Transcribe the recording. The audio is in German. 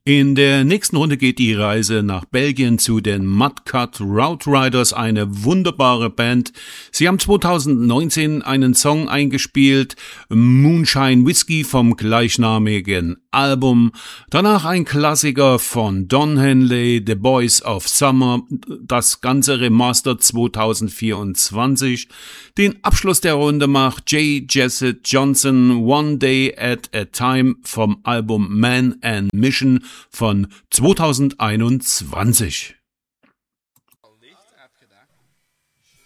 In der nächsten Runde geht die Reise nach Belgien zu den Mudcut Route Riders, eine wunderbare Band. Sie haben 2019 einen Song eingespielt, Moonshine Whiskey vom gleichnamigen Album. Danach ein Klassiker von Don Henley, The Boys of Summer, das ganze Remastered 2024. Den Abschluss der Runde macht J. Jesset Johnson, One Day at a Time vom Album Man and Mission von 2021.